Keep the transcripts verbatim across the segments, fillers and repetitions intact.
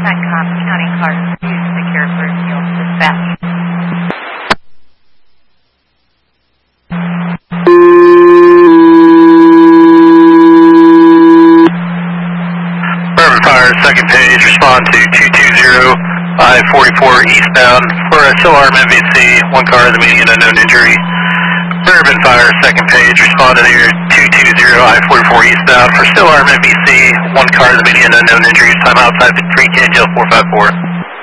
CENTCOM County Car two secure for field dispatch. Urban Fire, second page, respond to two two zero I forty-four eastbound for a still arm M V C, one car in the median, unknown injury. Urban Fire, second page, respond to your two two zero I forty-four eastbound for still arm M V C, one car in the median, unknown injuries, time outside for three K J L four five four.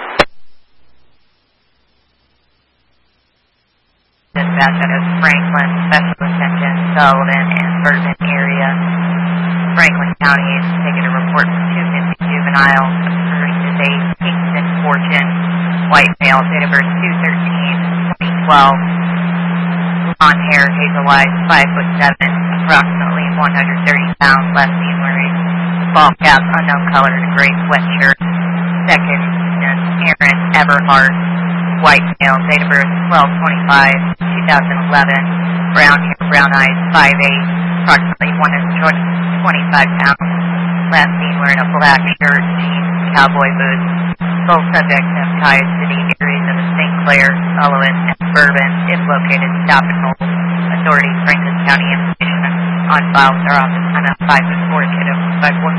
Dispatch out of Franklin, special attention, Sullivan and Bourbon area. Franklin County is taking a report from two fifty juvenile, referring to a Kingston Fortune, white male, date of birth two thirteen twenty twelve, blonde hair, hazel eyes, five foot seven, approximately one hundred thirty pounds, left knee wearing ball cap, unknown color, and a gray sweatshirt. Second, Aaron Everhart, white male, date of birth twelve twenty-five twenty eleven, brown hair, brown eyes, five eight, approximately one hundred twenty-five pounds, last seen wearing a black shirt, jeans, cowboy boots. Both subjects have ties to the areas of Saint Clair, Sullivan, and Bourbon. If located, stop and hold. Authorities, Franklin County information on file with our office on a five four kid of five four.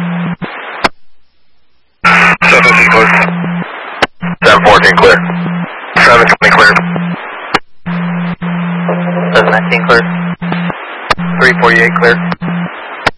seventeen clear. seven fourteen clear. seven twenty clear. seven nineteen clear. three forty-eight clear.